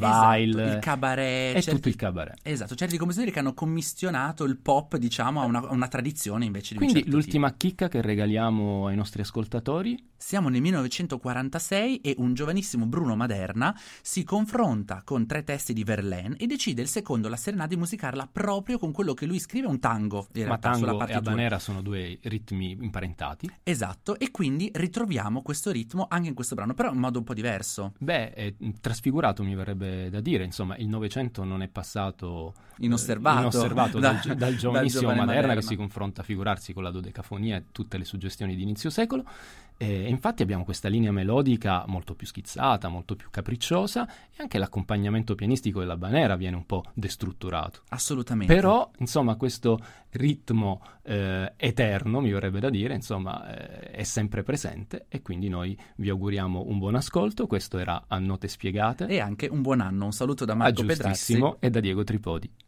baile, il cabaret, tutto il cabaret. Esatto, certi compositori che hanno commissionato il pop, diciamo, a una tradizione invece di Quindi un certo l'ultima chicca che regaliamo ai nostri ascoltatori? Siamo nel 1946 e un giovanissimo Bruno Maderna si confronta con 3 testi di Verlaine e decide il secondo, la Serenata, di musicarla proprio con quello che lui scrive, un tango, in Ma realtà, sulla tango e partitura. habanera sono 2 ritmi imparentati. Esatto, e quindi ritroviamo questo ritmo anche in questo brano, però in modo un po' diverso. Beh, è trasfigurato, mi verrebbe da dire, insomma, il Novecento non è passato inosservato dal giovanissimo giovane Maderna che si confronta, figurarsi, con la dodecafonia e tutte le suggestioni di inizio secolo. E infatti abbiamo questa linea melodica molto più schizzata, molto più capricciosa, e anche l'accompagnamento pianistico della Habanera viene un po' destrutturato. Assolutamente. Però, insomma, questo ritmo eterno, mi verrebbe da dire, insomma, è sempre presente, e quindi noi vi auguriamo un buon ascolto. Questo era A Note Spiegate. E anche un buon anno. Un saluto da Marco Pedrazzi e da Diego Tripodi.